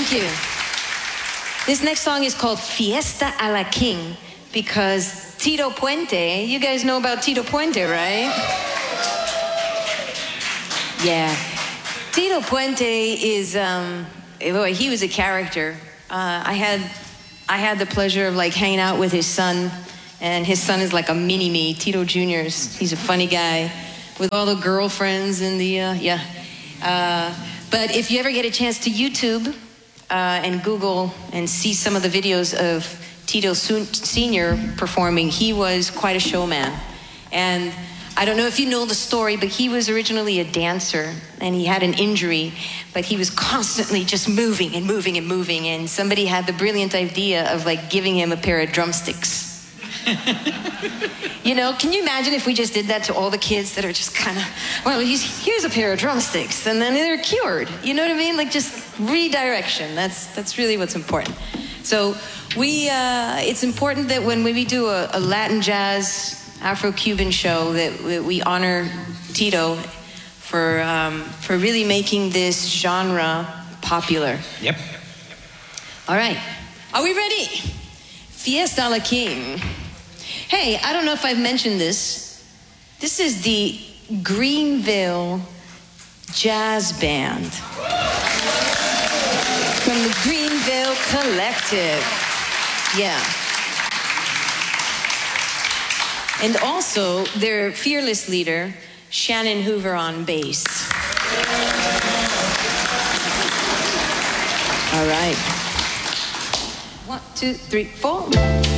Thank you. This next song is called Fiesta a la King because Tito Puente, you guys know about Tito Puente, right? Yeah. Tito Puente is, boy, he was a character. I had the pleasure of like hanging out with his son, and his son is like a mini-me, Tito Jr.'s. He's a funny guy with all the girlfriends and the, but if you ever get a chance to YouTube and Google and see some of the videos of Tito Sr. performing, he was quite a showman. And I don't know if you know the story, but he was originally a dancer and he had an injury, but he was constantly just moving and moving and moving, and somebody had the brilliant idea of like giving him a pair of drumsticks. You know, can you imagine if we just did that to all the kids that are just kind of, well, here's a pair of drumsticks, and then they're cured. You know what I mean? Like just redirection. That's really what's important. So it's important that when we do a Latin jazz Afro-Cuban show that we honor Tito for really making this genre popular. Yep. All right. Are we ready? Fiesta a la King. Hey, I don't know if I've mentioned this. This is the Greenville Jazz Band from the Greenville Collective. Yeah. And also their fearless leader, Shannon Hoover, on bass. All right. 1, 2, 3, 4.